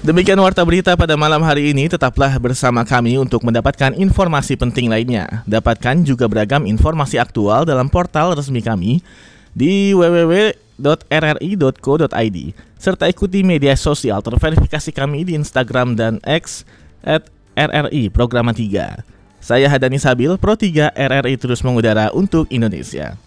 Demikian warta berita pada malam hari ini. Tetaplah bersama kami untuk mendapatkan informasi penting lainnya. Dapatkan juga beragam informasi aktual dalam portal resmi kami di www.rri.co.id, serta ikuti media sosial terverifikasi kami di Instagram dan X @RRI Programa 3. Saya Hadani Sabil, Pro 3 RRI terus mengudara untuk Indonesia.